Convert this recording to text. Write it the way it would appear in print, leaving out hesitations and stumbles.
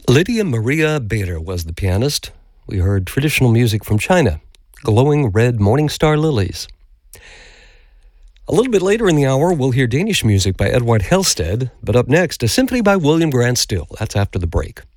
Lydia Maria Bader was the pianist. We heard traditional music from China, glowing red morning star lilies. A little bit later in the hour, we'll hear Danish music by Edvard Helsted, but up next, a symphony by William Grant Still. That's after the break.